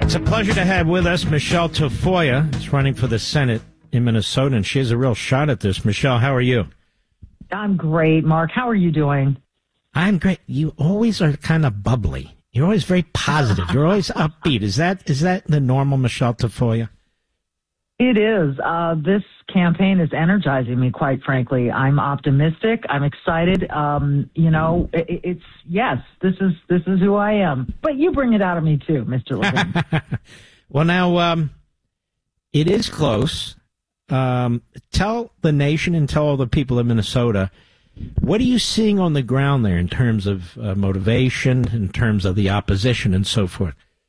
It's a pleasure to have with us Michelle Tafoya. Is running for the Senate in Minnesota, and she has a real shot at this. Michelle, how are you? I'm great, Mark. How are you doing? I'm great. You always are kind of bubbly. You're always very positive. You're always upbeat. Is that the normal Michelle Tafoya? It is. This campaign is energizing me, quite frankly. I'm optimistic. I'm excited. It's yes, this is who I am. But you bring it out of me too, Mr. Levin. Well, now it is close. Tell the nation and tell all the people of Minnesota, what are you seeing on the ground there in terms of motivation, in terms of the opposition and so forth?